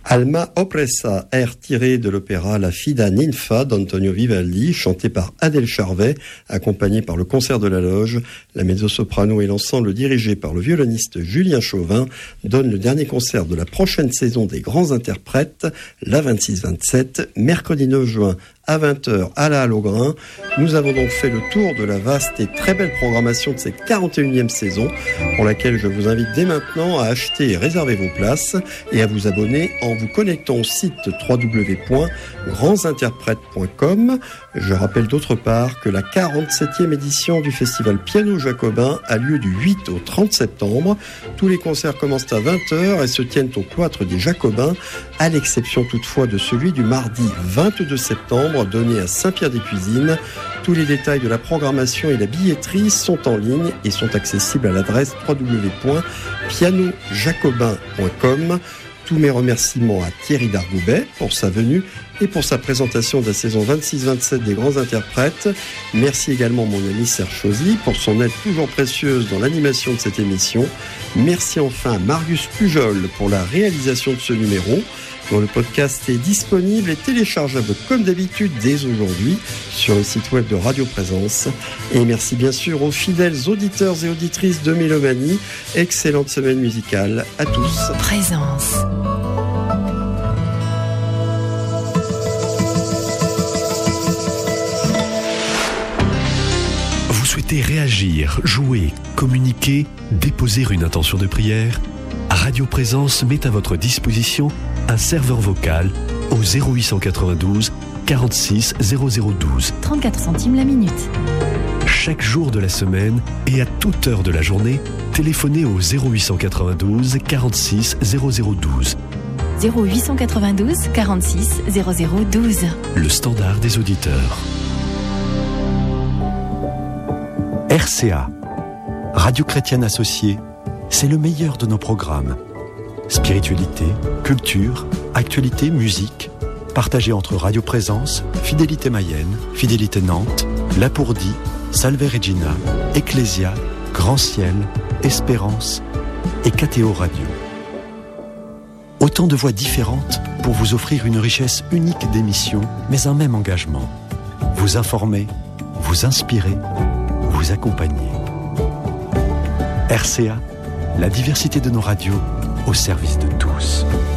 Alma Oppressa, air tiré de l'opéra La Fida Ninfa d'Antonio Vivaldi, chanté par Adèle Charvet, accompagné par le concert de la Loge. La mezzo-soprano et l'ensemble dirigé par le violoniste Julien Chauvin donnent le dernier concert de la prochaine saison des grands interprètes, la 26-27, mercredi 9 juin à 20h à la Halle au Grain. Nous avons donc fait le tour de la vaste et très belle programmation de cette 41e saison, pour laquelle je vous invite dès maintenant à acheter et réserver vos places et à vous abonner en vous connectant au site www.grandsinterprètes.com. Je rappelle d'autre part que la 47e édition du festival Piano Jacobin a lieu du 8 au 30 septembre. Tous les concerts commencent à 20h et se tiennent au cloître des Jacobins, à l'exception toutefois de celui du mardi 22 septembre, donné à Saint-Pierre-des-Cuisines. Tous les détails de la programmation et la billetterie sont en ligne et sont accessibles à l'adresse www.pianojacobin.com. Tous mes remerciements à Thierry Dargoubet pour sa venue et pour sa présentation de la saison 26-27 des grands interprètes. Merci également à mon ami Serge Chauzy pour son aide toujours précieuse dans l'animation de cette émission. Merci enfin à Marius Pujol pour la réalisation de ce numéro, dont le podcast est disponible et téléchargeable comme d'habitude dès aujourd'hui sur le site web de Radio Présence. Et merci bien sûr aux fidèles auditeurs et auditrices de Mélomanie. Excellente semaine musicale à tous. Présence. Vous souhaitez réagir, jouer, communiquer, déposer une intention de prière ? Radio Présence met à votre disposition un serveur vocal au 0892 46 0012. 34 centimes la minute. Chaque jour de la semaine et à toute heure de la journée, téléphonez au 0892 46 0012. 0892 46 0012. Le standard des auditeurs. RCA, Radio Chrétienne Associée, c'est le meilleur de nos programmes. Spiritualité, culture, actualité, musique, partagé entre Radio Présence, Fidélité Mayenne, Fidélité Nantes, Lapourdie, Salve Regina, Ecclésia, Grand Ciel, Espérance et KTO Radio. Autant de voix différentes pour vous offrir une richesse unique d'émissions, mais un même engagement. Vous informer, vous inspirer, vous accompagner. RCA, la diversité de nos radios au service de tous.